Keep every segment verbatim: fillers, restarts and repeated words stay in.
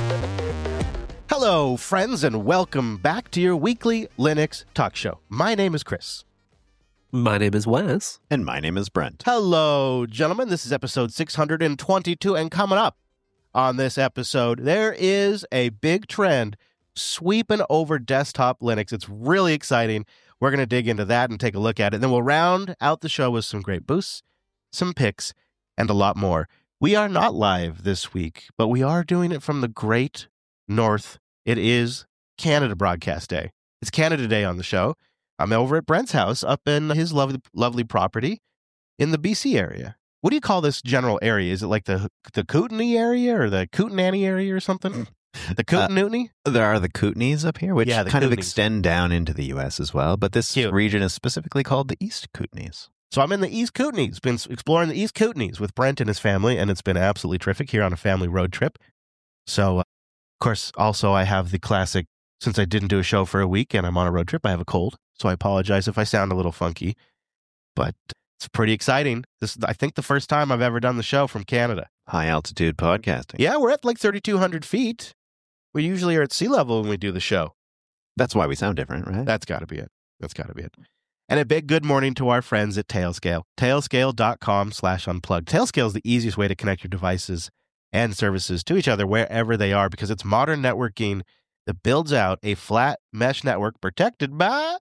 Hello, friends, and welcome back to your weekly Linux talk show. My name is Chris. My name is Wes. And my name is Brent. Hello, gentlemen. This is episode six hundred twenty-two, and coming up on this episode, there is a big trend sweeping over desktop Linux. It's really exciting. We're going to dig into that and take a look at it. And then we'll round out the show with some great boosts, some picks, and a lot more. We are not live this week, but we are doing it from the great north. It is Canada Broadcast Day. It's Canada Day on the show. I'm over at Brent's house up in his lovely, lovely property in the B C area. What do you call this general area? Is it like the the Kootenay area or the Kootenanny area or something? The Kootenay? Uh, there are the Kootenays up here, which Yeah, kind Kootenays. of extend down into the U S as well. But this Cute. region is specifically called the East Kootenays. So I'm in the East Kootenays, been exploring the East Kootenays with Brent and his family, and it's been absolutely terrific here on a family road trip. So, uh, of course, also I have the classic, since I didn't do a show for a week and I'm on a road trip, I have a cold. So I apologize if I sound a little funky, but it's pretty exciting. This is, I think, the first time I've ever done the show from Canada. High altitude podcasting. Yeah, we're at like thirty-two hundred feet. We usually are at sea level when we do the show. That's why we sound different, right? That's got to be it. That's got to be it. And a big good morning to our friends at Tailscale. Tailscale.com slash unplugged. Tailscale is the easiest way to connect your devices and services to each other wherever they are because it's modern networking that builds out a flat mesh network protected by...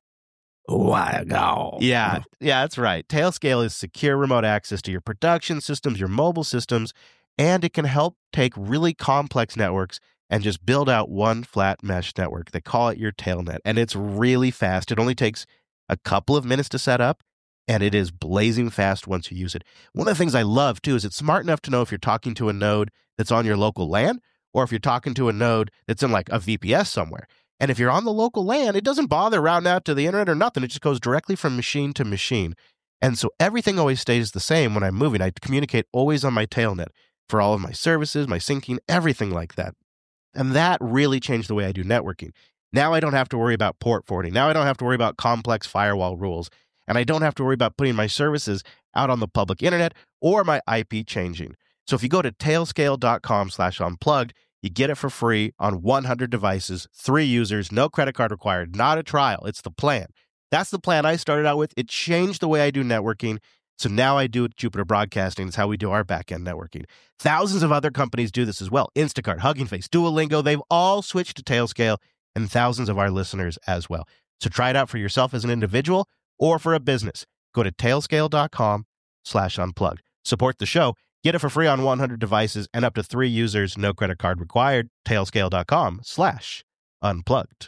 Wow. Yeah, yeah, that's right. Tailscale is secure remote access to your production systems, your mobile systems, and it can help take really complex networks and just build out one flat mesh network. They call it your Tailnet, and it's really fast. It only takes a couple of minutes to set up, and it is blazing fast once you use it. One of the things I love, too, is it's smart enough to know if you're talking to a node that's on your local LAN or if you're talking to a node that's in like a V P S somewhere. And if you're on the local LAN, it doesn't bother routing out to the internet or nothing. It just goes directly from machine to machine. And so everything always stays the same when I'm moving. I communicate always on my Tailnet for all of my services, my syncing, everything like that. And that really changed the way I do networking. Now I don't have to worry about port forwarding. Now I don't have to worry about complex firewall rules. And I don't have to worry about putting my services out on the public internet or my I P changing. So if you go to tailscale.com slash unplugged, you get it for free on one hundred devices, three users, no credit card required, not a trial. It's the plan. That's the plan I started out with. It changed the way I do networking. So now I do it Jupiter Broadcasting. It's how we do our back-end networking. Thousands of other companies do this as well. Instacart, Hugging Face, Duolingo, they've all switched to Tailscale, and thousands of our listeners as well. So try it out for yourself as an individual or for a business. Go to tailscale.com slash unplugged. Support the show. Get it for free on one hundred devices and up to three users, no credit card required. Tailscale.com slash unplugged.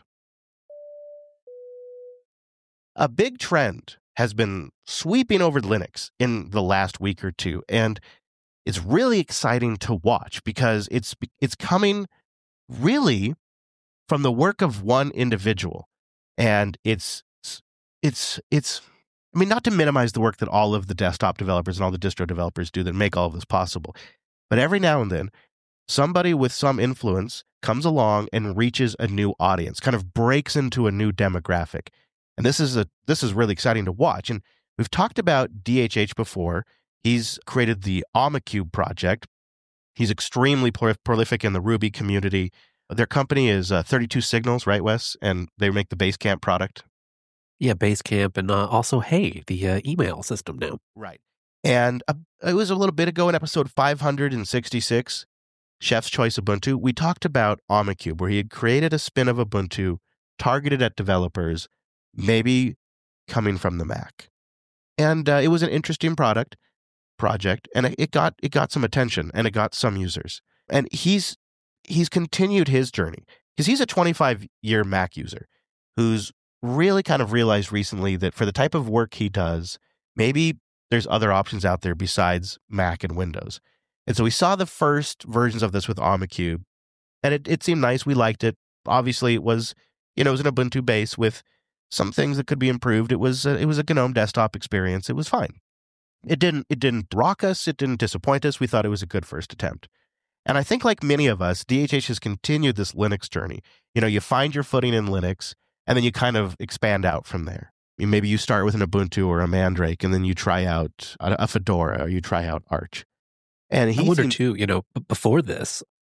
A big trend has been sweeping over Linux in the last week or two, and it's really exciting to watch because it's it's coming really from the work of one individual, and it's it's it's I mean, not to minimize the work that all of the desktop developers and all the distro developers do that make all of this possible, but every now and then somebody with some influence comes along and reaches a new audience, kind of breaks into a new demographic. And this is a this is really exciting to watch. And we've talked about D H H before. He's created the Omacube project. He's extremely prol- prolific in the Ruby community. Their company is uh, thirty-two Signals, right, Wes? And they make the Basecamp product. Yeah, Basecamp and uh, also Hey, the uh, email system now. Right. And uh, it was a little bit ago in episode five hundred sixty-six, Chef's Choice Ubuntu, we talked about Omacube, where he had created a spin of Ubuntu targeted at developers, maybe coming from the Mac. And uh, it was an interesting product, project, and it got it got some attention, and it got some users. And he's he's continued his journey, because he's a twenty-five-year Mac user who's really kind of realized recently that for the type of work he does, maybe there's other options out there besides Mac and Windows. And so we saw the first versions of this with Omacube, and it, it seemed nice. We liked it. Obviously, it was, you know, it was an Ubuntu base with some things that could be improved. It was a, it was a GNOME desktop experience. It was fine. It didn't it didn't rock us. It didn't disappoint us. We thought it was a good first attempt. And I think, like many of us, D H H has continued this Linux journey. You know, you find your footing in Linux, and then you kind of expand out from there. I mean, maybe you start with an Ubuntu or a Mandrake, and then you try out a, a Fedora, or you try out Arch. And he I wonder seemed, too, you know, b- before this,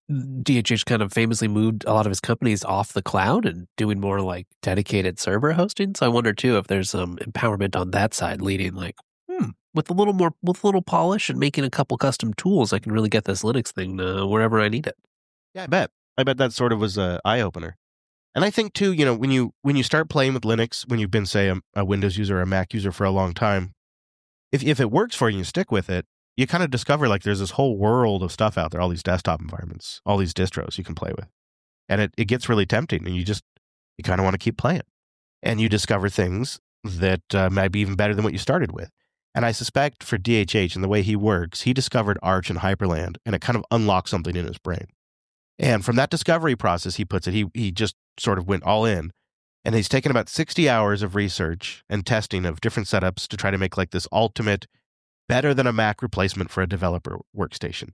D H H kind of famously moved a lot of his companies off the cloud and doing more like dedicated server hosting. So I wonder too if there's some empowerment on that side, leading like, hmm, with a little more, with a little polish and making a couple custom tools, I can really get this Linux thing uh, wherever I need it. Yeah, I bet. I bet that sort of was an eye opener. And I think too, you know, when you when you start playing with Linux, when you've been, say, a, a Windows user or a Mac user for a long time, if if it works for you and you stick with it, you kind of discover like there's this whole world of stuff out there, all these desktop environments, all these distros you can play with. And it, it gets really tempting and you just, you kind of want to keep playing. And you discover things that uh, might be even better than what you started with. And I suspect for D H H and the way he works, he discovered Arch and Hyperland and it kind of unlocked something in his brain. And from that discovery process, he puts it, he he just sort of went all in. And he's taken about sixty hours of research and testing of different setups to try to make like this ultimate better than a Mac replacement for a developer workstation.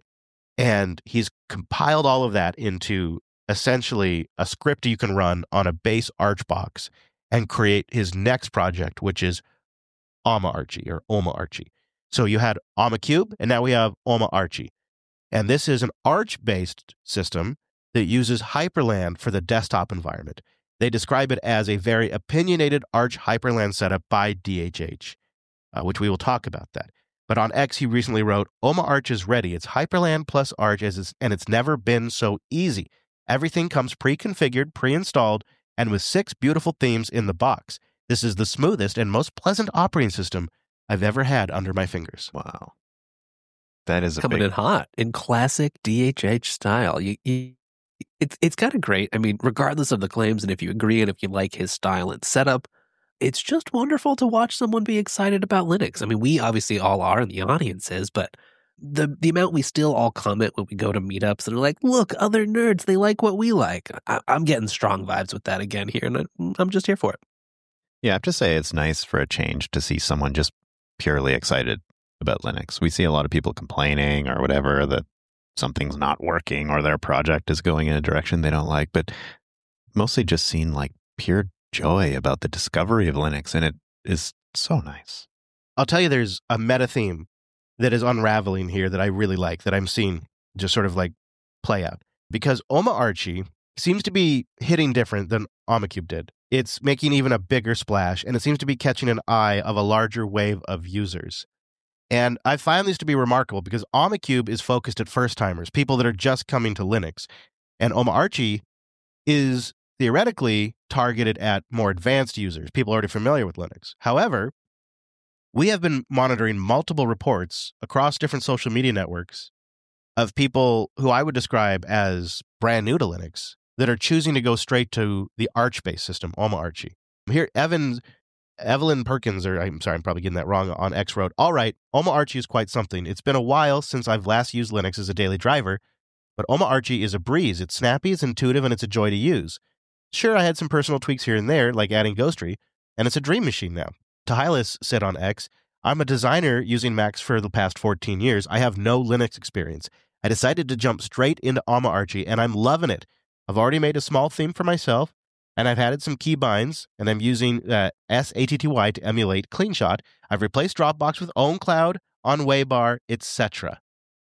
And he's compiled all of that into essentially a script you can run on a base Arch box and create his next project, which is OmaArchie or OmaArchie. So you had OmaCube, and now we have OmaArchie. And this is an Arch-based system that uses Hyperland for the desktop environment. They describe it as a very opinionated Arch Hyperland setup by D H H, uh, which we will talk about that. But on X, he recently wrote, OmaArch is ready. It's Hyperland plus Arch, as it's, and it's never been so easy. Everything comes pre-configured, pre-installed, and with six beautiful themes in the box. This is the smoothest and most pleasant operating system I've ever had under my fingers. Wow. That is a coming big... in hot in classic D H H style. You, you, it's it's kind of great. I mean, regardless of the claims and if you agree and if you like his style and setup, it's just wonderful to watch someone be excited about Linux. I mean, we obviously all are, and the audience is, but the the amount we still all comment when we go to meetups and are like, look, other nerds, they like what we like. I, I'm getting strong vibes with that again here, and I, I'm just here for it. Yeah, I have to say it's nice for a change to see someone just purely excited about Linux. We see a lot of people complaining or whatever that something's not working or their project is going in a direction they don't like, but mostly just seen like pure joy about the discovery of Linux, and it is so nice. I'll tell you, there's a meta theme that is unraveling here that I really like, that I'm seeing just sort of like play out. Because OmaArchie seems to be hitting different than OmaCube did. It's making even a bigger splash, and it seems to be catching an eye of a larger wave of users. And I find this to be remarkable because OmaCube is focused at first-timers, people that are just coming to Linux. And OmaArchie is theoretically targeted at more advanced users, people already familiar with Linux. However, we have been monitoring multiple reports across different social media networks of people who I would describe as brand new to Linux that are choosing to go straight to the Arch-based system, OmaArchie. Here, Evan, Evelyn Perkins, or I'm sorry, I'm probably getting that wrong, on X wrote, all right, OmaArchie is quite something. It's been a while since I've last used Linux as a daily driver, but OmaArchie is a breeze. It's snappy, it's intuitive, and it's a joy to use. Sure, I had some personal tweaks here and there, like adding Ghostry, and it's a dream machine now. Tahilis said on X, I'm a designer using Macs for the past fourteen years. I have no Linux experience. I decided to jump straight into OmaArchie, and I'm loving it. I've already made a small theme for myself, and I've added some keybinds, and I'm using uh, S A T T Y to emulate CleanShot. I've replaced Dropbox with OwnCloud, on Waybar, et cetera.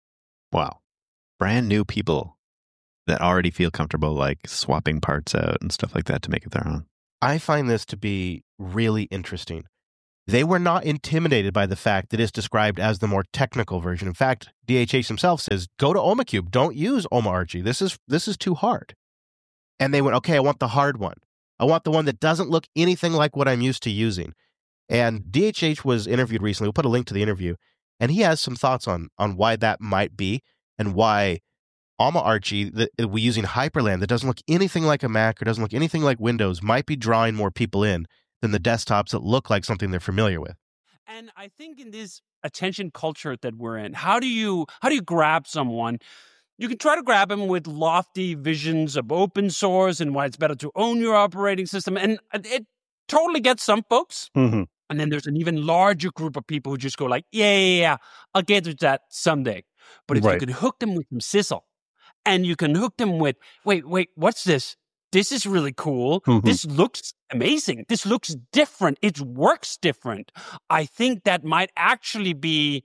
Wow. Brand new people that already feel comfortable like swapping parts out and stuff like that to make it their own. I find this to be really interesting. They were not intimidated by the fact that it's described as the more technical version. In fact, D H H himself says, go to OmaCube. Don't use OmaArchie. This is this is too hard. And they went, okay, I want the hard one. I want the one that doesn't look anything like what I'm used to using. And D H H was interviewed recently. We'll put a link to the interview. And he has some thoughts on, on why that might be and why OmaArchie, that we're using Hyperland, that doesn't look anything like a Mac or doesn't look anything like Windows, might be drawing more people in than the desktops that look like something they're familiar with. And I think in this attention culture that we're in, how do you how do you grab someone? You can try to grab them with lofty visions of open source and why it's better to own your operating system. And it totally gets some folks. Mm-hmm. And then there's an even larger group of people who just go like, yeah, yeah, yeah, I'll get to that someday. But if Right. you can hook them with some sizzle, and you can hook them with, wait, wait, what's this? This is really cool. Mhm. This looks amazing. This looks different. It works different. I think that might actually be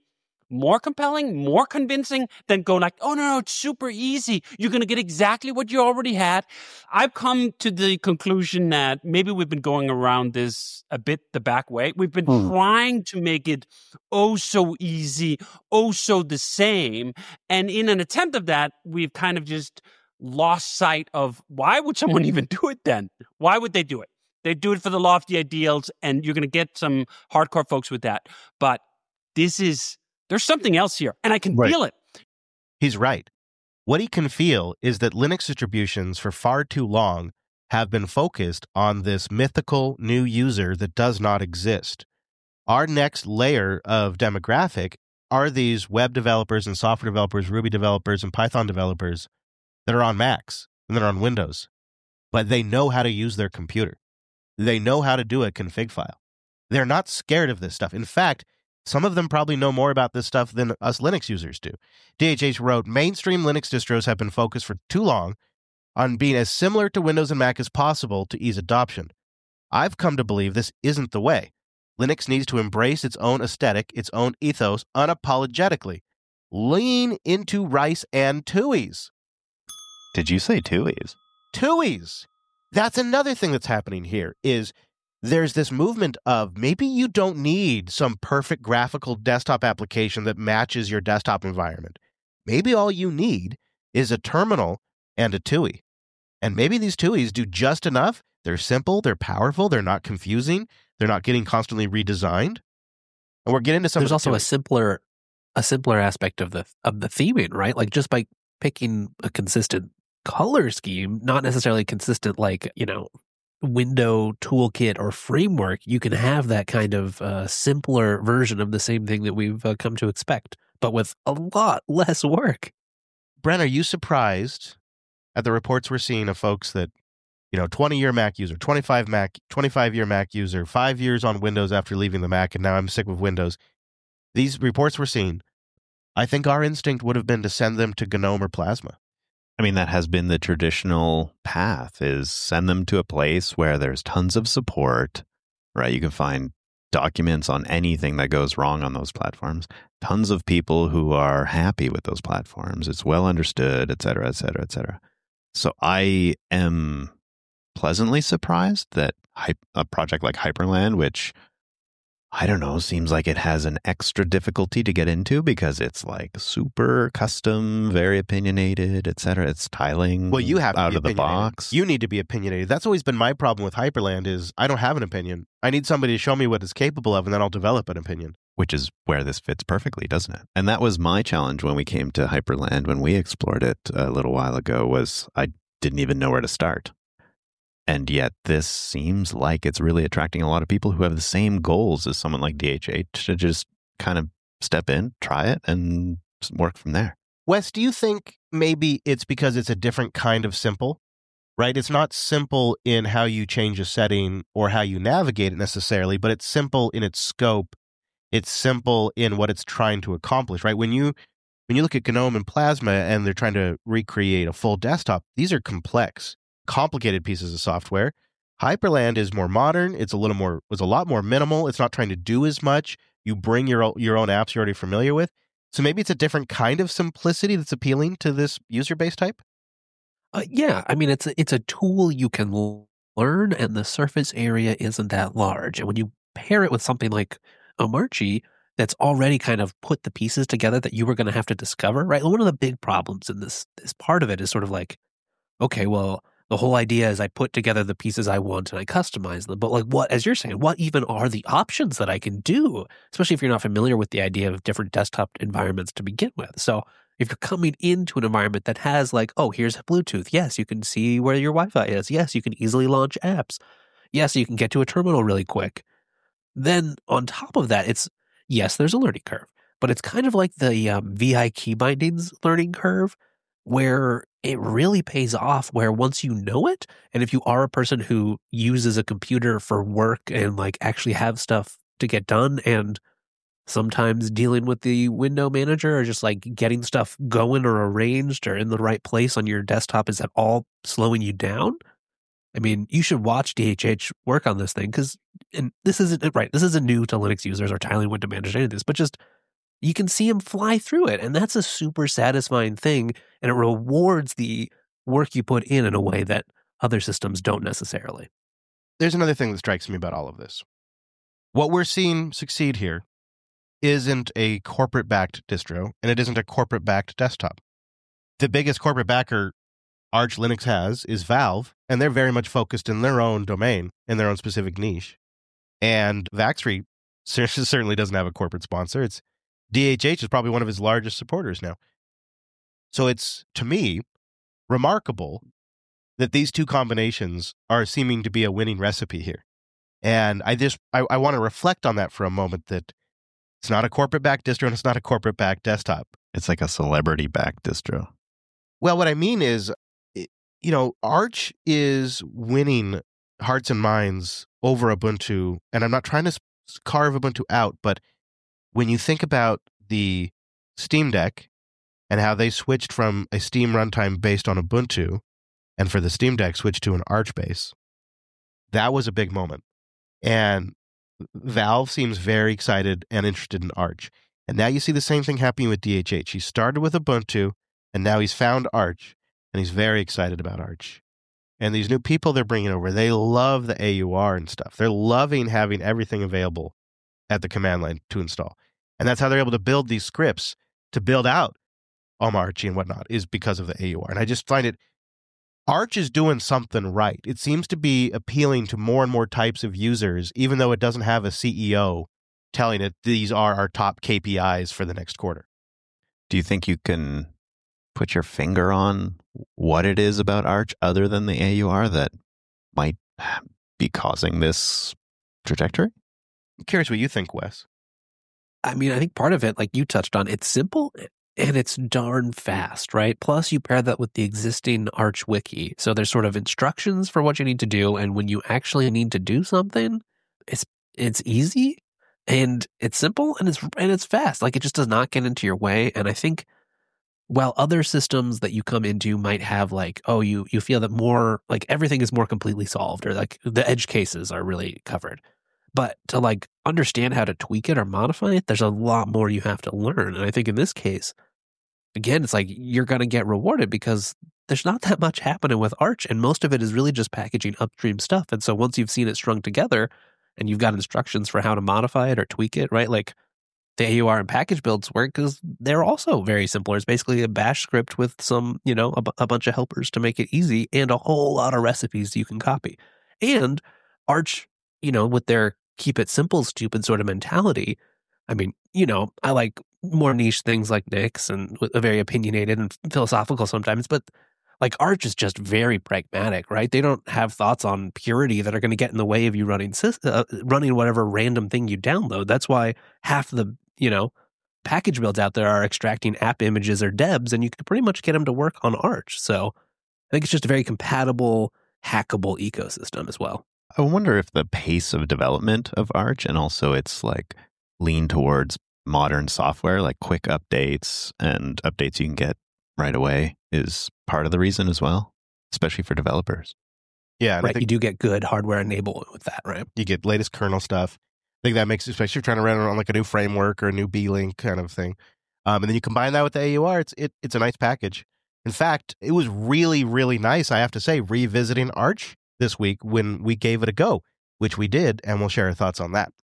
more compelling, more convincing than going like, oh, no, no, it's super easy. You're going to get exactly what you already had. I've come to the conclusion that maybe we've been going around this a bit the back way. We've been hmm. trying to make it oh so easy, oh so the same. And in an attempt of that, we've kind of just lost sight of why would someone even do it then? Why would they do it? They do it for the lofty ideals, and you're going to get some hardcore folks with that. But this is, there's something else here, and I can right. feel it. He's right. What he can feel is that Linux distributions for far too long have been focused on this mythical new user that does not exist. Our next layer of demographic are these web developers and software developers, Ruby developers and Python developers that are on Macs and that are on Windows, but they know how to use their computer. They know how to do a config file. They're not scared of this stuff. In fact, some of them probably know more about this stuff than us Linux users do. D H H wrote, mainstream Linux distros have been focused for too long on being as similar to Windows and Mac as possible to ease adoption. I've come to believe this isn't the way. Linux needs to embrace its own aesthetic, its own ethos, unapologetically. Lean into rice and tuies. Did you say tuies? Tuies. That's another thing that's happening here is there's this movement of maybe you don't need some perfect graphical desktop application that matches your desktop environment. Maybe all you need is a terminal and a tui. And maybe these tuies do just enough. They're simple, they're powerful, they're not confusing, they're not getting constantly redesigned. And we're getting to some There's of also the a simpler a simpler aspect of the of the theming, right? Like just by picking a consistent color scheme, not necessarily consistent like, you know, window toolkit or framework, you can have that kind of uh, simpler version of the same thing that we've uh, come to expect, but with a lot less work. Brent, are you surprised at the reports we're seeing of folks that, you know, twenty-year Mac user, twenty-five Mac, twenty-five-year Mac user, five years on Windows after leaving the Mac, and now I'm sick of Windows. These reports we're seeing, I think our instinct would have been to send them to GNOME or Plasma. I mean, that has been the traditional path, is send them to a place where there's tons of support, right? You can find documents on anything that goes wrong on those platforms, tons of people who are happy with those platforms. It's well understood, et cetera, et cetera, et cetera. So I am pleasantly surprised that a project like Hyprland, which I don't know, seems like it has an extra difficulty to get into because it's like super custom, very opinionated, et cetera. It's tiling well, you have to out be of the box. You need to be opinionated. That's always been my problem with Hyprland is I don't have an opinion. I need somebody to show me what it's capable of, and then I'll develop an opinion. Which is where this fits perfectly, doesn't it? And that was my challenge when we came to Hyprland, when we explored it a little while ago, was I didn't even know where to start. And yet this seems like it's really attracting a lot of people who have the same goals as someone like D H H to just kind of step in, try it, and work from there. Wes, do you think maybe it's because it's a different kind of simple, right? It's not simple in how you change a setting or how you navigate it necessarily, but it's simple in its scope. It's simple in what it's trying to accomplish, right? When you when you look at GNOME and Plasma and they're trying to recreate a full desktop, these are complex, complicated pieces of software. Hyprland is more modern. It's a little more, it's a lot more minimal. It's not trying to do as much. You bring your your own apps you're already familiar with. So maybe it's a different kind of simplicity that's appealing to this user base type. Uh, yeah, I mean it's a, it's a tool you can learn, and the surface area isn't that large. And when you pair it with something like Omarchy, that's already kind of put the pieces together that you were going to have to discover, right? One of the big problems in this this part of it is sort of like, okay, well, the whole idea is I put together the pieces I want and I customize them. But like what, as you're saying, what even are the options that I can do? Especially if you're not familiar with the idea of different desktop environments to begin with. So if you're coming into an environment that has like, oh, here's Bluetooth. Yes, you can see where your Wi-Fi is. Yes, you can easily launch apps. Yes, you can get to a terminal really quick. Then on top of that, it's, yes, there's a learning curve. But it's kind of like the um, V I key bindings learning curve, where it really pays off, where once you know it, and if you are a person who uses a computer for work and like actually have stuff to get done, and sometimes dealing with the window manager or just like getting stuff going or arranged or in the right place on your desktop is at all slowing you down, I mean, you should watch D H H work on this thing because, and this isn't, right, this isn't new to Linux users or tiling window managers, any of this, but just you can see him fly through it. And that's a super satisfying thing. And it rewards the work you put in in a way that other systems don't necessarily. There's another thing that strikes me about all of this. What we're seeing succeed here isn't a corporate-backed distro, and it isn't a corporate-backed desktop. The biggest corporate backer Arch Linux has is Valve, and they're very much focused in their own domain, in their own specific niche. And Vaxtree certainly doesn't have a corporate sponsor. It's D H H is probably one of his largest supporters now. So it's, to me, remarkable that these two combinations are seeming to be a winning recipe here. And I just I, I want to reflect on that for a moment, that it's not a corporate-backed distro and it's not a corporate-backed desktop. It's like a celebrity-backed distro. Well, what I mean is, you know, Arch is winning hearts and minds over Ubuntu, and I'm not trying to carve Ubuntu out, but when you think about the Steam Deck and how they switched from a Steam runtime based on Ubuntu, and for the Steam Deck switched to an Arch base, that was a big moment. And Valve seems very excited and interested in Arch. And now you see the same thing happening with D H H. He started with Ubuntu, and now he's found Arch, and he's very excited about Arch. And these new people they're bringing over, they love the A U R and stuff. They're loving having everything available at the command line to install. And that's how they're able to build these scripts to build out Omarchy and whatnot, is because of the A U R. And I just find it, Arch is doing something right. It seems to be appealing to more and more types of users, even though it doesn't have a C E O telling it these are our top K P Is for the next quarter. Do you think you can put your finger on what it is about Arch other than the A U R that might be causing this trajectory? I'm curious what you think, Wes. I mean, I think part of it, like you touched on, it's simple and it's darn fast, right? Plus, you pair that with the existing Arch wiki. So there's sort of instructions for what you need to do. And when you actually need to do something, it's it's easy and it's simple and it's and it's fast. Like, it just does not get into your way. And I think while other systems that you come into might have like, oh, you you feel that more, like everything is more completely solved, or like the edge cases are really covered. But to like understand how to tweak it or modify it, there's a lot more you have to learn. And I think in this case, again, it's like you're going to get rewarded because there's not that much happening with Arch, and most of it is really just packaging upstream stuff. And so once you've seen it strung together and you've got instructions for how to modify it or tweak it, right? Like the A U R and package builds work because they're also very simple. It's basically a bash script with some, you know, a, a bunch of helpers to make it easy and a whole lot of recipes you can copy. And Arch, you know, with their keep it simple, stupid sort of mentality. I mean, you know, I like more niche things like Nix and very opinionated and philosophical sometimes, but like Arch is just very pragmatic, right? They don't have thoughts on purity that are going to get in the way of you running uh, running whatever random thing you download. That's why half the, you know, package builds out there are extracting app images or debs, and you can pretty much get them to work on Arch. So I think it's just a very compatible, hackable ecosystem as well. I wonder if the pace of development of Arch and also its like lean towards modern software, like quick updates and updates you can get right away, is part of the reason as well, especially for developers. Yeah, right. You do get good hardware enablement with that, right? You get latest kernel stuff. I think that makes, especially if you're trying to run on like a new framework or a new B-Link kind of thing. Um, and then you combine that with the A U R, it's it, it's a nice package. In fact, it was really, really nice, I have to say, revisiting Arch this week when we gave it a go, which we did, and we'll share our thoughts on that.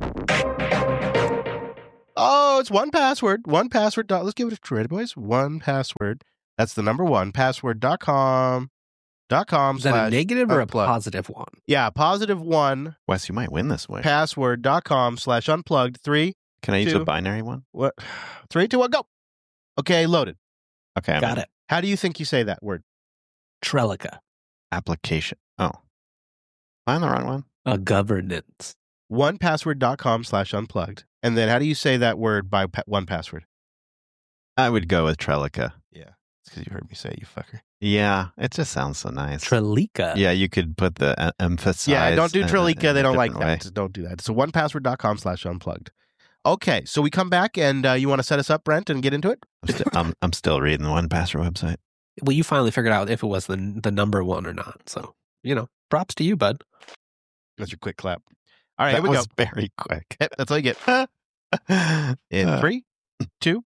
Oh, it's one password. One password. Let's give it a try, boys. One password. That's the number one. Password dot com. Dot com. Is that a negative or a positive one? Yeah, positive one. Wes, you might win this way. Password dot com slash unplugged. Three. Can I use two, a binary one? What? Three, two, one, go. Okay, loaded. Okay, I'm got in. it. How do you think you say that word? Trellica. Application. Oh, am I on the wrong one? A governance. one password dot com slash unplugged. And then how do you say that word by pa- one password? I would go with Trellica. Yeah, it's because you heard me say it, you fucker. Yeah, it just sounds so nice. Trellica. Yeah, you could put the uh, emphasis. Yeah, don't do in- Trellica. in They a don't like different way. that. Don't do that. So one password dot com slash unplugged. Okay, so we come back and uh, you want to set us up, Brent, and get into it? I'm, st- I'm, I'm still reading the one password website. Well, you finally figured out if it was the the number one or not. So, you know, props to you, bud. That's your quick clap. All right, that here we was go. very quick. Yep, that's all you get. In Uh, three, two.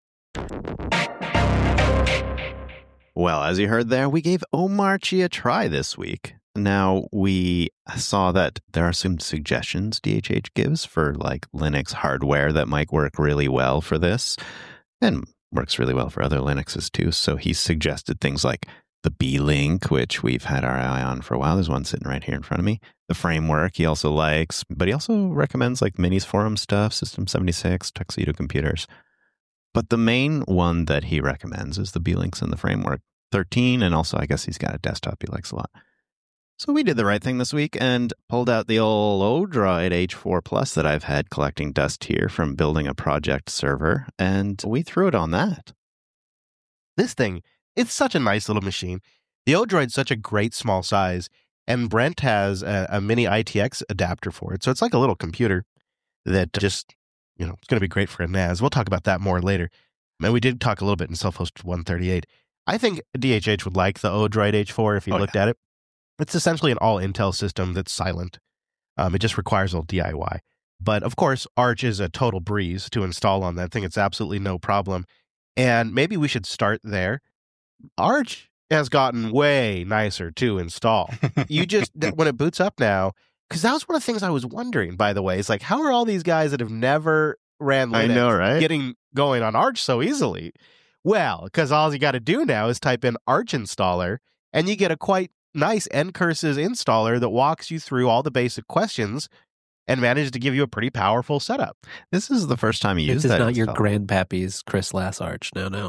Well, as you heard there, we gave Omarchy a try this week. Now, we saw that there are some suggestions D H H gives for like Linux hardware that might work really well for this and works really well for other Linuxes too. So he suggested things like the B-Link, which we've had our eye on for a while. There's one sitting right here in front of me. The framework he also likes, but he also recommends like Minis Forum stuff, System seventy-six, Tuxedo computers. But the main one that he recommends is the B-Links and the framework thirteen, and also I guess he's got a desktop he likes a lot. So we did the right thing this week and pulled out the old Odroid H four Plus that I've had collecting dust here from building a project server, and we threw it on that. This thing, it's such a nice little machine. The Odroid's such a great small size, and Brent has a, a mini I T X adapter for it. So it's like a little computer that just, you know, it's going to be great for a N A S. We'll talk about that more later. And we did talk a little bit in Self-Host one thirty-eight. I think D H H would like the Odroid H four if you oh, looked yeah. at it. It's essentially an all-Intel system that's silent. Um, it just requires a little D I Y. But, of course, Arch is a total breeze to install on that thing. It's absolutely no problem. And maybe we should start there. Arch has gotten way nicer to install. You just, when it boots up now, because that was one of the things I was wondering, by the way. It's like, how are all these guys that have never ran Linux I know, right? getting going on Arch so easily? Well, because all you got to do now is type in Arch installer, and you get a quite nice Ncurses installer that walks you through all the basic questions and manages to give you a pretty powerful setup. This is the first time you used that. that. This is not installer. your grandpappy's Chris Lass Arch. No, no.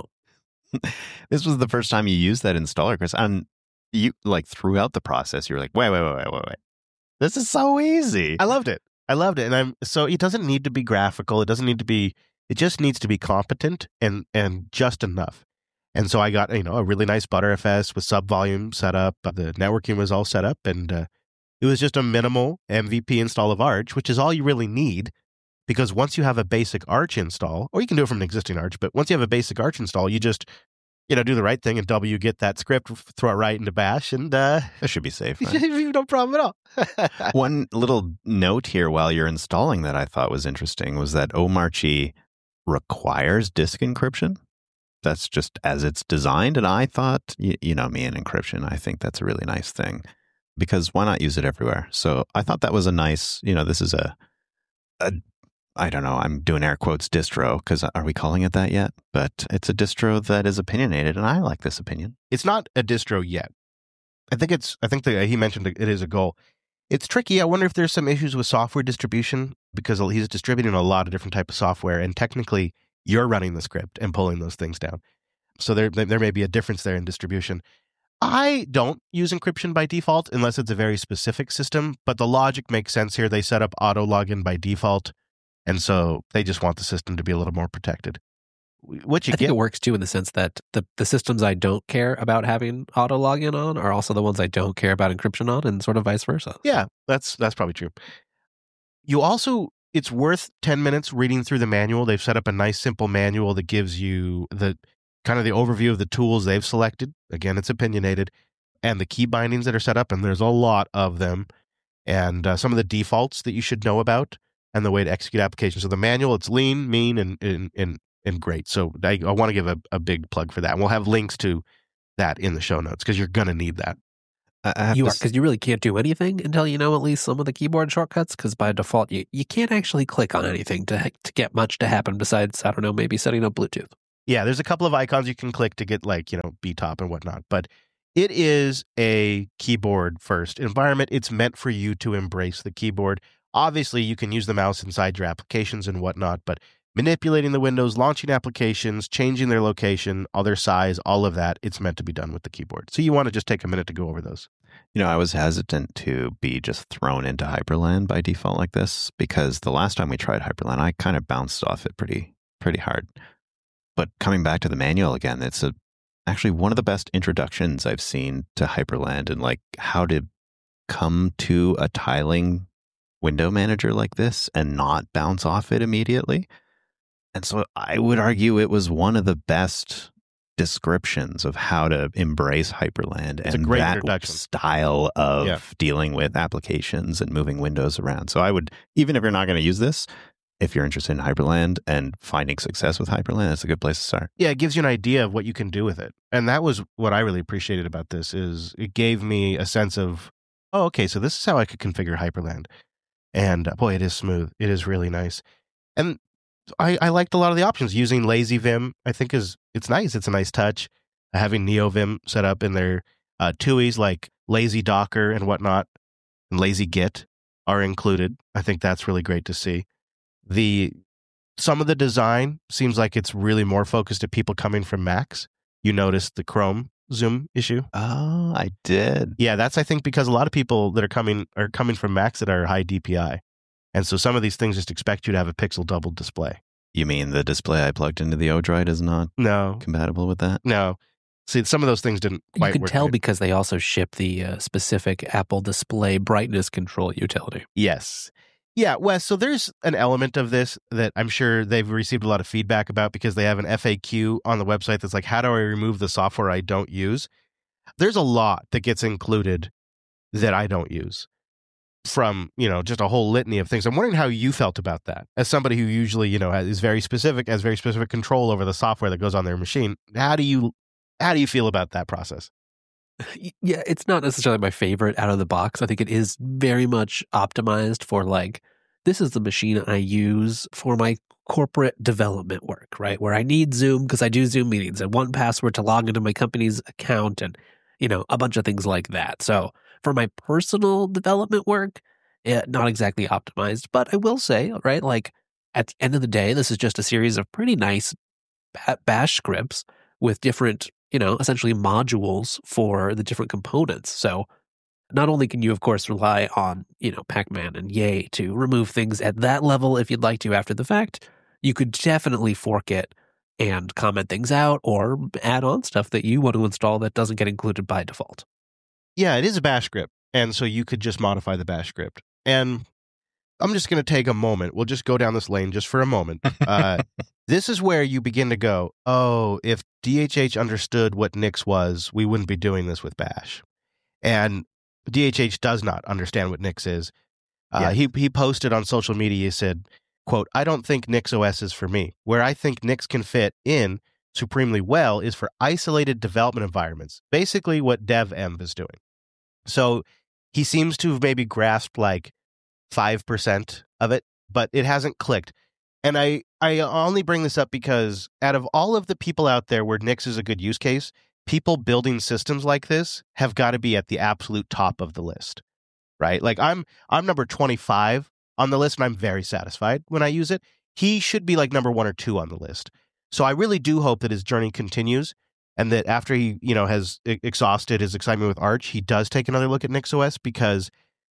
This was the first time you used that installer, Chris. And you, like, throughout the process, you were like, wait, wait, wait, wait, wait, wait. This is so easy. I loved it. I loved it. And I'm so it doesn't need to be graphical. It doesn't need to be, it just needs to be competent and and just enough. And so I got, you know, a really nice Btrfs with sub-volume set up. The networking was all set up, and uh, it was just a minimal M V P install of Arch, which is all you really need, because once you have a basic Arch install, or you can do it from an existing Arch, but once you have a basic Arch install, you just, you know, do the right thing and W get that script, throw it right into Bash, and uh, that should be safe. Right? No problem at all. One little note here while you're installing that I thought was interesting was that Omarchy requires disk encryption. That's just as it's designed. And I thought, you, you know me and encryption, I think that's a really nice thing, because why not use it everywhere? So I thought that was a nice, you know, this is a, a I don't know, I'm doing air quotes distro, because are we calling it that yet? But it's a distro that is opinionated, and I like this opinion. It's not a distro yet. I think it's, I think that he mentioned it is a goal. It's tricky. I wonder if there's some issues with software distribution, because he's distributing a lot of different type of software, and technically you're running the script and pulling those things down. So there there may be a difference there in distribution. I don't use encryption by default unless it's a very specific system, but the logic makes sense here. They set up auto login by default, and so they just want the system to be a little more protected. What you I get, think it works too in the sense that the, the systems I don't care about having auto login on are also the ones I don't care about encryption on, and sort of vice versa. Yeah, that's that's probably true. You also, it's worth ten minutes reading through the manual. They've set up a nice, simple manual that gives you the kind of the overview of the tools they've selected. Again, it's opinionated, and the key bindings that are set up, and there's a lot of them, and uh, some of the defaults that you should know about, and the way to execute applications. So the manual, it's lean, mean, and and and, and great. So I, I want to give a, a big plug for that. And we'll have links to that in the show notes, because you're going to need that. You are, because you really can't do anything until you know at least some of the keyboard shortcuts, because by default, you, you can't actually click on anything to to get much to happen besides, I don't know, maybe setting up Bluetooth. Yeah, there's a couple of icons you can click to get, like, you know, B top and whatnot, but it is a keyboard first environment. It's meant for you to embrace the keyboard. Obviously, you can use the mouse inside your applications and whatnot, but manipulating the windows, launching applications, changing their location, all their size, all of that, it's meant to be done with the keyboard. So you want to just take a minute to go over those. You know, I was hesitant to be just thrown into Hyprland by default like this, because the last time we tried Hyprland, I kind of bounced off it pretty pretty hard. But coming back to the manual again, it's a actually one of the best introductions I've seen to Hyprland, and like how to come to a tiling window manager like this and not bounce off it immediately. And so I would argue it was one of the best descriptions of how to embrace Hyprland it's and a great that style of yeah. dealing with applications and moving windows around. So I would, even if you're not going to use this, if you're interested in Hyperland and finding success with Hyperland, that's a good place to start. Yeah, it gives you an idea of what you can do with it. And that was what I really appreciated about this is it gave me a sense of, oh, okay, so this is how I could configure Hyperland. And uh, boy, it is smooth. It is really nice. And I, I liked a lot of the options. Using Lazy Vim, I think is it's nice. It's a nice touch. Having NeoVim set up in their uh, T U Is like Lazy Docker and whatnot, and Lazy Git are included. I think that's really great to see. The some of the design seems like it's really more focused at people coming from Macs. You noticed the Chrome zoom issue? Oh, I did. Yeah, that's I think because a lot of people that are coming are coming from Macs that are high D P I. And so some of these things just expect you to have a pixel double display. You mean the display I plugged into the Odroid is not No. compatible with that? No. See, some of those things didn't quite You can work tell right. because they also ship the uh, specific Apple Display brightness control utility. Yes. Yeah, Wes, so there's an element of this that I'm sure they've received a lot of feedback about because they have an F A Q on the website that's like, how do I remove the software I don't use? There's a lot that gets included that I don't use from, you know, just a whole litany of things. I'm wondering how you felt about that as somebody who usually, you know, has, is very specific, has very specific control over the software that goes on their machine. How do you, how do you feel about that process? Yeah, it's not necessarily my favorite out of the box. I think it is very much optimized for like, this is the machine I use for my corporate development work, right? Where I need Zoom because I do Zoom meetings and one password to log into my company's account and, you know, a bunch of things like that. So for my personal development work, eh, not exactly optimized, but I will say, right, like at the end of the day, this is just a series of pretty nice bash scripts with different, you know, essentially modules for the different components. So not only can you, of course, rely on, you know, Pacman and Yay to remove things at that level if you'd like to after the fact, you could definitely fork it and comment things out or add on stuff that you want to install that doesn't get included by default. Yeah, it is a bash script. And so you could just modify the bash script. And I'm just going to take a moment. We'll just go down this lane just for a moment. Uh, this is where you begin to go, oh, if D H H understood what Nix was, we wouldn't be doing this with bash. And D H H does not understand what Nix is. Uh, Yes. he, he posted on social media, he said, quote, I don't think NixOS is for me. Where I think Nix can fit in supremely well is for isolated development environments. Basically what DevEnv is doing. So he seems to have maybe grasped like five percent of it, but it hasn't clicked. And I, I only bring this up because out of all of the people out there where Nix is a good use case, people building systems like this have got to be at the absolute top of the list, right? Like I'm, I'm number twenty-five on the list and I'm very satisfied when I use it. He should be like number one or two on the list. So I really do hope that his journey continues and that after he, you know, has exhausted his excitement with Arch, he does take another look at NixOS, because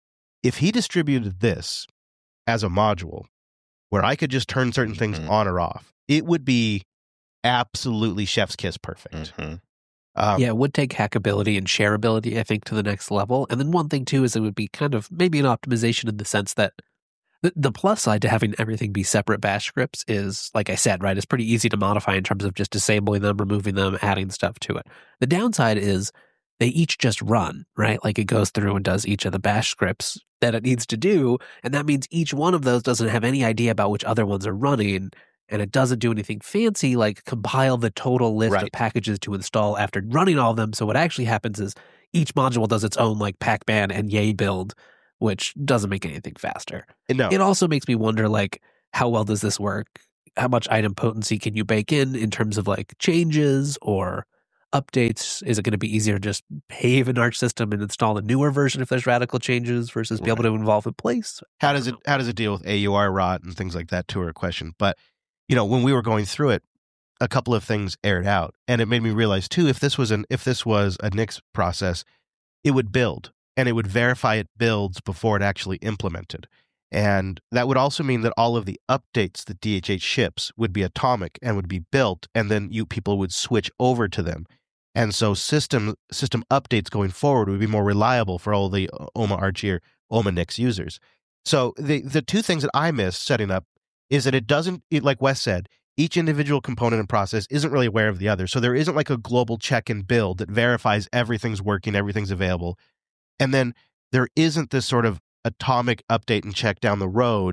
if he distributed this as a module where I could just turn certain things Mhm. on or off, it would be absolutely chef's kiss perfect. Mhm. Um, Yeah, it would take hackability and shareability, I think, to the next level. And then one thing, too, is it would be kind of maybe an optimization in the sense that the, the plus side to having everything be separate bash scripts is, like I said, right, it's pretty easy to modify in terms of just disabling them, removing them, adding stuff to it. The downside is they each just run, right? Like it goes through and does each of the bash scripts that it needs to do. And that means each one of those doesn't have any idea about which other ones are running. And it doesn't do anything fancy like compile the total list Right. of packages to install after running all of them. So what actually happens is each module does its own like Pacman and Yay build, which doesn't make anything faster. no, It also makes me wonder, like, how well does this work? How much item potency can you bake in in terms of like changes or updates? Is it going to be easier to just pave an Arch system and install a newer version if there's radical changes versus be able to involve in place? how does it how does it deal with A U R rot and things like that too are a question. But you know, when we were going through it, a couple of things aired out, and it made me realize too, if this was an if this was a Nix process, it would build and it would verify it builds before it actually implemented. And that would also mean that all of the updates that D H H ships would be atomic and would be built, and then you people would switch over to them. And so system system updates going forward would be more reliable for all the O M A Archie or O M A Nix users. So the the two things that I missed setting up is that it doesn't, it, like Wes said, each individual component and process isn't really aware of the other. So there isn't like a global check and build that verifies everything's working, everything's available. And then there isn't this sort of atomic update and check down the road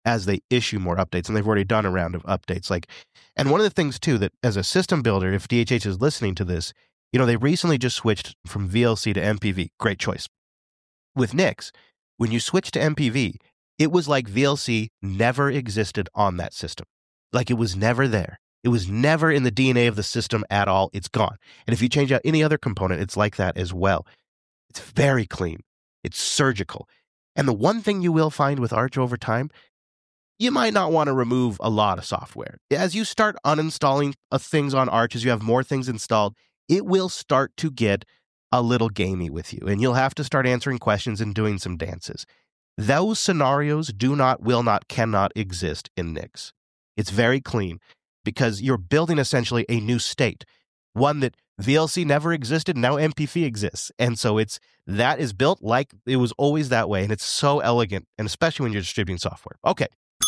as they issue more updates. And they've already done a round of updates. Like, and one of the things too, that as a system builder, if D H H is listening to this, you know, they recently just switched from V L C to M P V. Great choice. With Nix, when you switch to M P V, it was like V L C never existed on that system. Like it was never there. It was never in the D N A of the system at all. It's gone. And if you change out any other component, it's like that as well. It's very clean. It's surgical. And the one thing you will find with Arch over time, you might not want to remove a lot of software. As you start uninstalling uh, things on Arch, as you have more things installed, it will start to get a little gamey with you. And you'll have to start answering questions and doing some dances. Those scenarios do not, will not, cannot exist in Nix. It's very clean because you're building essentially a new state, one that V L C never existed, now M P V exists. And so it's that is built like it was always that way, and it's so elegant, and especially when you're distributing software. Okay.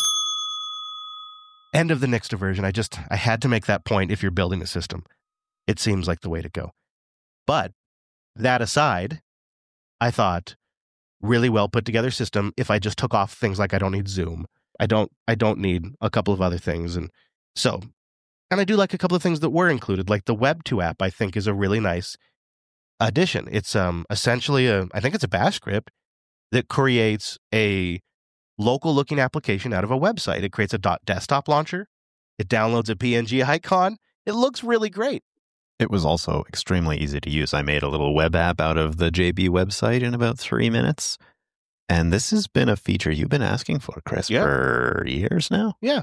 End of the Nixta version. I just, I had to make that point if you're building a system. It seems like the way to go. But that aside, I thought, really well put together system. If I just took off things like I don't need Zoom, I don't, I don't need a couple of other things. And so, and I do like a couple of things that were included, like the Web two app, I think is a really nice addition. It's um essentially a, I think it's a bash script that creates a local looking application out of a website. It creates a desktop launcher. It downloads a P N G icon. It looks really great. It was also extremely easy to use. I made a little web app out of the J B website in about three minutes. And this has been a feature you've been asking for, Chris, yeah. for years now. Yeah.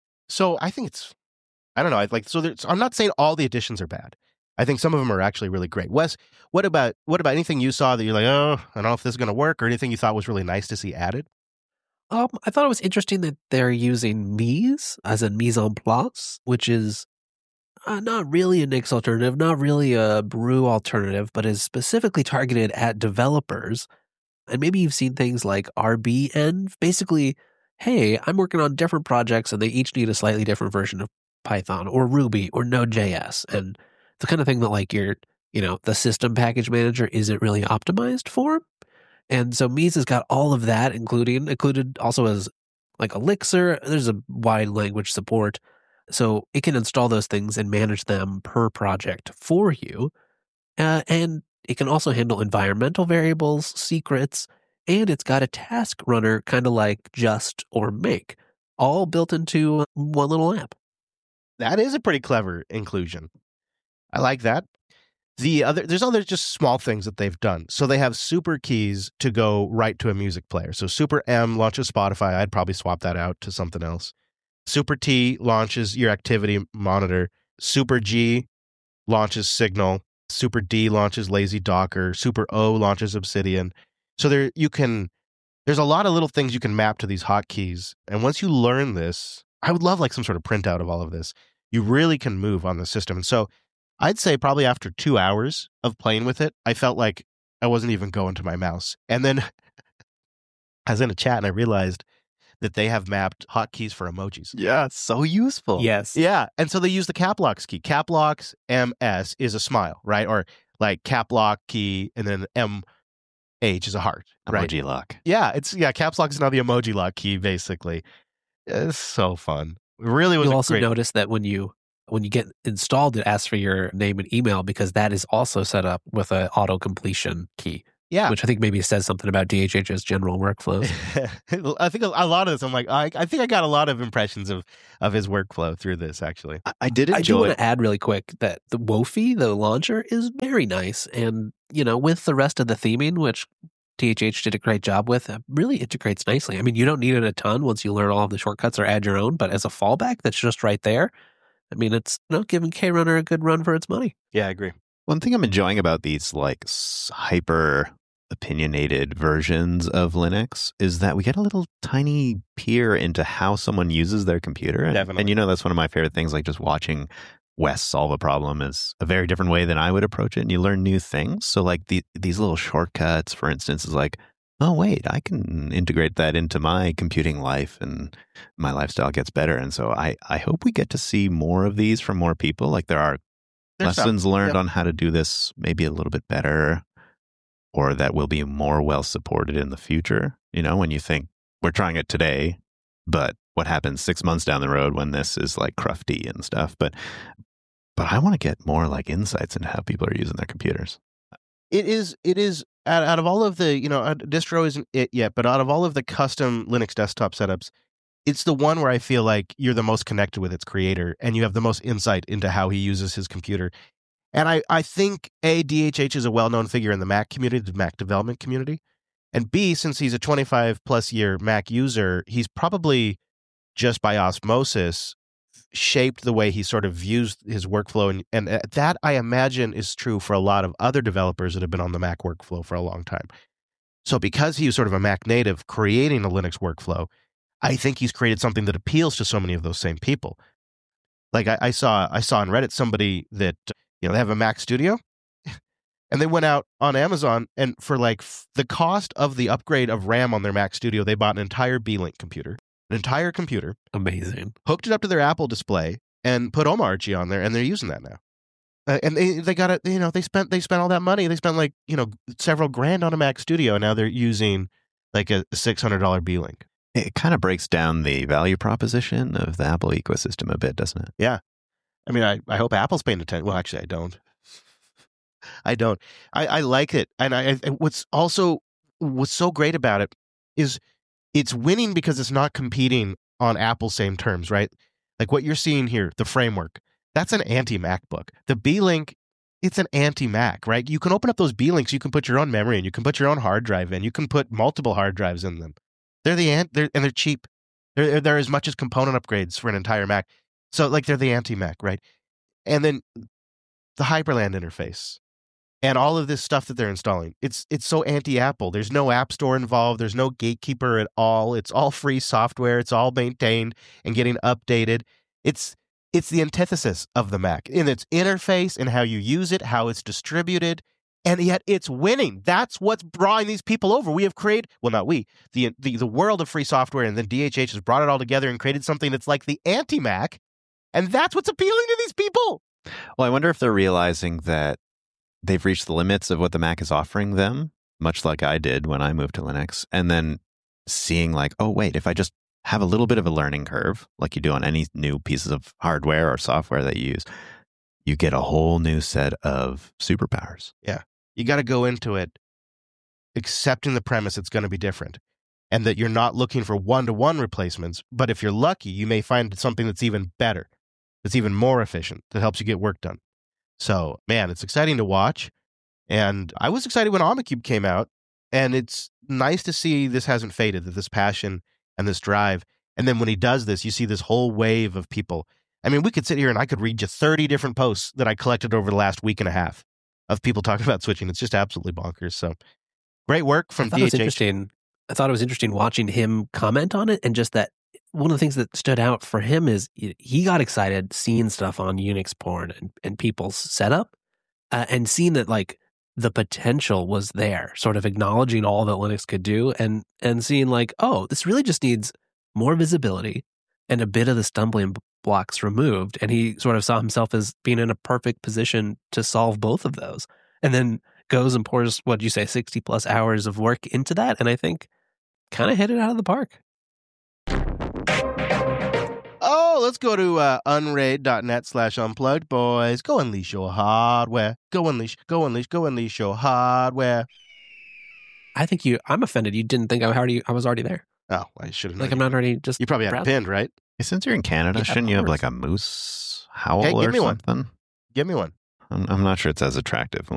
So I think it's, I don't know. I like, so there's, I'm not saying all the additions are bad. I think some of them are actually really great. Wes, what about, what about anything you saw that you're like, oh, I don't know if this is going to work, or anything you thought was really nice to see added? Um, I thought it was interesting that they're using Mise, as in mise en place, which is uh, not really a Nix alternative, not really a Brew alternative, but is specifically targeted at developers. And maybe you've seen things like R B Env. Basically, hey, I'm working on different projects and they each need a slightly different version of Python or Ruby or Node.js. And the kind of thing that like your, you know, the system package manager isn't really optimized for. And so Mise has got all of that, including included also as like Elixir. There's a wide language support. So it can install those things and manage them per project for you. Uh, and it can also handle environmental variables, secrets, and it's got a task runner kind of like Just or Make, all built into one little app. That is a pretty clever inclusion. I like that. The other, there's other just small things that they've done. So they have super keys to go right to a music player. So Super M launches Spotify. I'd probably swap that out to something else. Super T launches your activity monitor. Super G launches Signal. Super D launches Lazy Docker. Super O launches Obsidian. So there you can, there's a lot of little things you can map to these hotkeys. And once you learn this, I would love like some sort of printout of all of this. You really can move on the system. And so I'd say probably after two hours of playing with it, I felt like I wasn't even going to my mouse. And then I was in a chat and I realized that they have mapped hotkeys for emojis. Yeah, so useful. Yes. Yeah. And so they use the cap locks key. Cap locks M S is a smile, right? Or like cap lock key and then M H is a heart. Right? Emoji lock. Yeah. It's yeah, caps lock is now the emoji lock key, basically. It's so fun. It really was. You'll a also great... notice that when you when you get installed, it asks for your name and email because that is also set up with an auto completion key. Yeah. Which I think maybe says something about D H H's general workflows. I think a lot of this, I'm like, I, I think I got a lot of impressions of, of his workflow through this, actually. I, I did enjoy I do want to add really quick that the Wofi, the launcher, is very nice. And, you know, with the rest of the theming, which D H H did a great job with, it really integrates nicely. I mean, you don't need it a ton once you learn all of the shortcuts or add your own, but as a fallback, that's just right there. I mean, it's you know, giving KRunner a good run for its money. Yeah, I agree. One thing I'm enjoying about these like hyper opinionated versions of Linux is that we get a little tiny peer into how someone uses their computer. And, Definitely. And you know, that's one of my favorite things, like just watching Wes solve a problem is a very different way than I would approach it. And you learn new things. So like the, these little shortcuts, for instance, is like, oh, wait, I can integrate that into my computing life and my lifestyle gets better. And so I, I hope we get to see more of these from more people. Like there are There's lessons some. learned Yep. on how to do this maybe a little bit better, or that will be more well supported in the future. You know, when you think we're trying it today, But what happens six months down the road when this is like crufty and stuff? But but I want to get more like insights into how people are using their computers. It is, it is out, out of all of the, you know, uh, distro isn't it yet, but out of all of the custom Linux desktop setups, it's the one where I feel like you're the most connected with its creator and you have the most insight into how he uses his computer. And I, I think, A, D H H is a well-known figure in the Mac community, the Mac development community. And B, since he's a twenty-five plus year Mac user, he's probably just by osmosis shaped the way he sort of views his workflow. And, and that, I imagine, is true for a lot of other developers that have been on the Mac workflow for a long time. So because he was sort of a Mac native creating a Linux workflow, I think he's created something that appeals to so many of those same people. Like I, I saw I saw on Reddit somebody that, you know, they have a Mac Studio, and they went out on Amazon, and for like f- the cost of the upgrade of RAM on their Mac Studio, they bought an entire Beelink computer, an entire computer, Amazing. hooked it up to their Apple display, and put Omarchy on there, and they're using that now. Uh, and they they got it, you know, they spent they spent all that money. They spent like, you know, several grand on a Mac Studio, and now they're using like a six hundred dollars Beelink. It kind of breaks down the value proposition of the Apple ecosystem a bit, doesn't it? Yeah. I mean, I, I hope Apple's paying attention. Well, actually, I don't. I don't. I, I like it. And I, I what's also what's so great about it is it's winning because it's not competing on Apple's same terms, right? Like what you're seeing here, the framework, that's an anti-MacBook. The Beelink, it's an anti-Mac, right? You can open up those Beelinks, you can put your own memory in, you can put your own hard drive in, you can put multiple hard drives in them. They're the ant, they're, and they're cheap. They're, they're as much as component upgrades for an entire Mac. So like they're the anti-Mac, right? And then the Hyperland interface and all of this stuff that they're installing. It's it's so anti-Apple. There's no app store involved. There's no gatekeeper at all. It's all free software. It's all maintained and getting updated. It's it's the antithesis of the Mac in its interface and how you use it, how it's distributed, and yet it's winning. That's what's drawing these people over. We have created, well, not we, the the, the world of free software, and then D H H has brought it all together and created something that's like the anti-Mac, and that's what's appealing to these people. Well, I wonder if they're realizing that they've reached the limits of what the Mac is offering them, much like I did when I moved to Linux, and then seeing like, oh, wait, if I just have a little bit of a learning curve, like you do on any new pieces of hardware or software that you use, you get a whole new set of superpowers. Yeah. You got to go into it accepting the premise it's going to be different and that you're not looking for one-to-one replacements, but if you're lucky, you may find something that's even better, that's even more efficient, that helps you get work done. So, man, it's exciting to watch. And I was excited when Omacube came out. And it's nice to see this hasn't faded, that this passion and this drive. And then when he does this, you see this whole wave of people. I mean, we could sit here and I could read you thirty different posts that I collected over the last week and a half of people talking about switching. It's just absolutely bonkers. So, great work from I thought D H H. It was interesting. I thought it was interesting watching him comment on it, and just that one of the things that stood out for him is he got excited seeing stuff on Unix porn and, and people's setup, uh, and seeing that like the potential was there, sort of acknowledging all that Linux could do, and and seeing like, oh, this really just needs more visibility and a bit of the stumbling blocks removed. And he sort of saw himself as being in a perfect position to solve both of those. And then goes and pours, what you say, sixty plus hours of work into that. And I think kind of hit it out of the park. Oh, let's go to uh, unraid.net slash unplugged, boys. Go unleash your hardware. Go unleash, go unleash, go unleash your hardware. I think you, I'm offended. You didn't think I already, I was already there. Oh, I should have known. Like I'm not already just. You probably had it browsing. pinned, right? Since you're in Canada, Yeah, shouldn't of you have course. like a moose howl Hey, give or me one. something? Give me one. I'm, I'm not sure it's as attractive.